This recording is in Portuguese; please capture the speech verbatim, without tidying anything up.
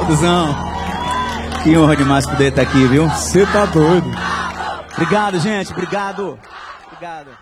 Alduzão, que honra demais poder estar aqui, viu? Você tá doido. Obrigado, gente. Obrigado. Obrigado.